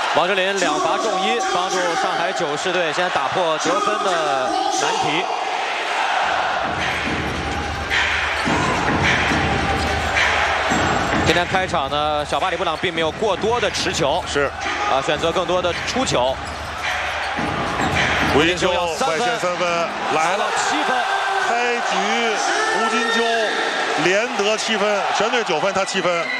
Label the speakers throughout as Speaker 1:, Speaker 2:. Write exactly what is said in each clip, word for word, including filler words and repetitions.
Speaker 1: 王哲林两罚中一，帮助上海九世队先打破得分的难题。今天开场呢，小巴里布朗并没有过多的持球，
Speaker 2: 是
Speaker 1: 啊，选择更多的出球。
Speaker 2: 胡金秋外线三分来了，
Speaker 1: 七分。
Speaker 2: 开局胡金秋连得七分，全队九分，他七分。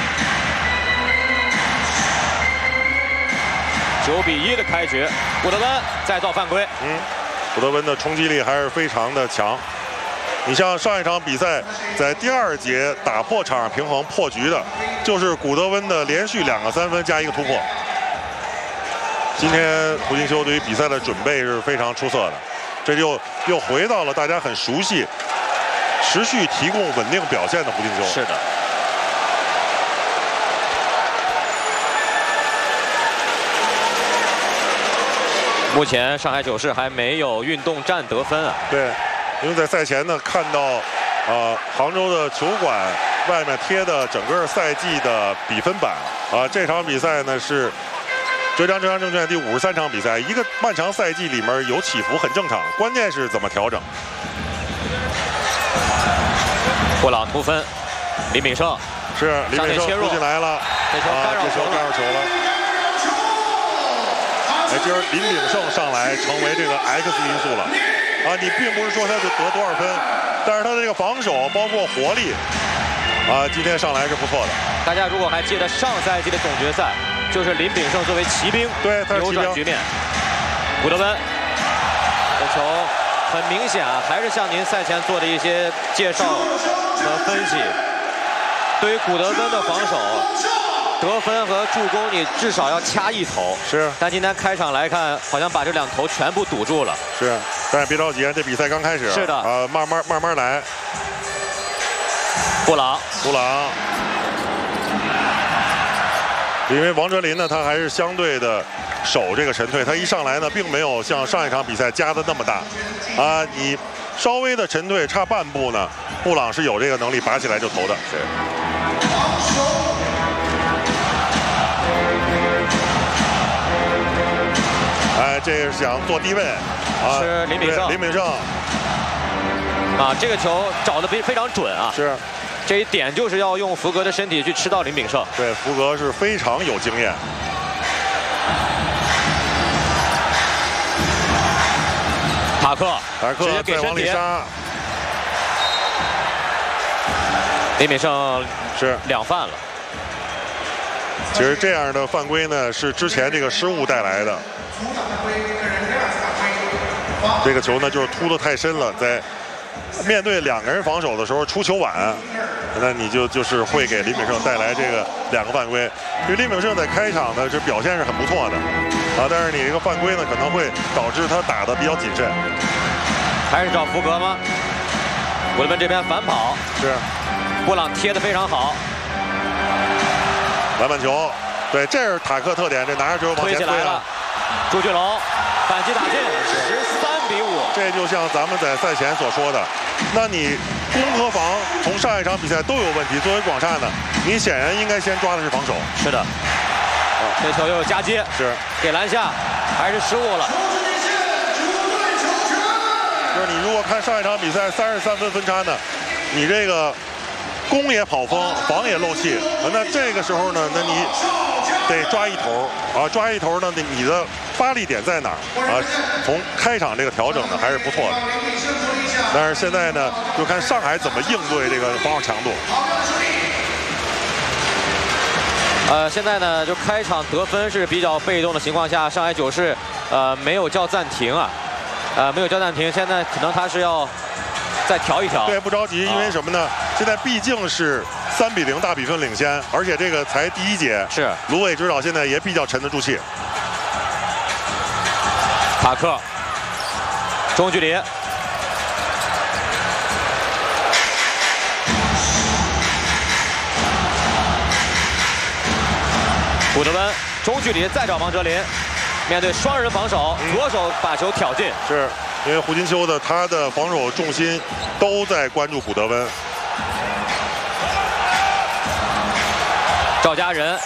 Speaker 1: 九比一的开局，古德温再造犯规。
Speaker 2: 嗯，古德温的冲击力还是非常的强。你像上一场比赛，在第二节打破场上平衡破局的，就是古德温的连续两个三分加一个突破。今天胡金秋对于比赛的准备是非常出色的，这就又回到了大家很熟悉、持续提供稳定表现的胡金秋。
Speaker 1: 是的。 目前上海九世还没有运动战得分啊。
Speaker 2: 对，因为在赛前呢看到，呃，杭州的球馆外面贴的整个赛季的比分板啊，这场比赛呢是浙江浙江证券第五十三场比赛，一个漫长赛季里面有起伏很正常，关键是怎么调整。
Speaker 1: 布朗突分，李炳胜
Speaker 2: 是李炳胜突进来了，
Speaker 1: 这球干扰球
Speaker 2: 了，干扰球了。 哎，今儿林炳胜上来成为这个 X 因素了，啊，你并不是说他就得多少分，但是他的这个防守包括活力，啊，今天上来是不错的。
Speaker 1: 大家如果还记得上赛季的总决赛，就是林炳胜作为骑兵，
Speaker 2: 对，他是
Speaker 1: 扭转局面。古德温，这球很明显啊，还是像您赛前做的一些介绍和分析，对于古德温的防守。 得分和助攻，你至少要掐一头。
Speaker 2: 是，
Speaker 1: 但今天开场来看，好像把这两头全部堵住了。
Speaker 2: 是，但是别着急，这比赛刚开始。
Speaker 1: 是的，
Speaker 2: 啊、呃，慢慢慢慢来。
Speaker 1: 布朗，
Speaker 2: 布朗，因为王哲林呢，他还是相对的守这个沉退，他一上来呢，并没有像上一场比赛加的那么大。啊，你稍微的沉退，差半步呢，布朗是有这个能力拔起来就投的。
Speaker 1: 是。
Speaker 2: 哎，这个是想做低位，啊，
Speaker 1: 是林炳胜。
Speaker 2: 林炳胜，
Speaker 1: 啊，这个球找的非非常准啊。
Speaker 2: 是，
Speaker 1: 这一点就是要用福格的身体去吃到林炳胜。
Speaker 2: 对，福格是非常有经验。
Speaker 1: 塔克，
Speaker 2: 塔克
Speaker 1: 直接给身体。林炳胜
Speaker 2: 是
Speaker 1: 两犯了。
Speaker 2: 其实这样的犯规呢，是之前这个失误带来的。这个球呢，就是突得太深了，在面对两个人防守的时候出球晚，那你就就是会给林炳胜带来这个两个犯规。因为林炳胜在开场呢，这表现是很不错的啊，但是你这个犯规呢，可能会导致他打得比较谨慎。
Speaker 1: 还是找福格吗？古德温这边反跑，
Speaker 2: 是
Speaker 1: 布朗贴得非常好。
Speaker 2: 篮板球，对，这是塔克特点，这拿着球往前推
Speaker 1: 推了。朱俊龙反击打进，十三比五。
Speaker 2: 这就像咱们在赛前所说的，那你攻和防从上一场比赛都有问题。作为广厦呢，你显然应该先抓的是防守。
Speaker 1: 是的。这球又有夹接，
Speaker 2: 是
Speaker 1: 给篮下，还是失误了。
Speaker 2: 就是你如果看上一场比赛三十三分分差呢，你这个。 攻也跑风，防也漏气，那这个时候呢，那你得抓一头啊，抓一头呢，你的发力点在哪儿啊？从开场这个调整呢，还是不错的。但是现在呢，就看上海怎么应对这个防守强度。
Speaker 1: 呃，现在呢，就开场得分是比较被动的情况下，上海九世呃没有叫暂停啊，呃没有叫暂停，现在可能他是要。 再调一调，
Speaker 2: 对，不着急，因为什么呢？现在毕竟是三比零大比分领先，而且这个才第一节，
Speaker 1: 是
Speaker 2: 芦苇指导现在也比较沉得住气。
Speaker 1: 塔克，中距离，古德温中距离再找王哲林，面对双人防守，
Speaker 2: 嗯、
Speaker 1: 左手把球挑进，
Speaker 2: 是。 因为胡金秋的他的防守重心都在关注古德温，
Speaker 1: 赵家人。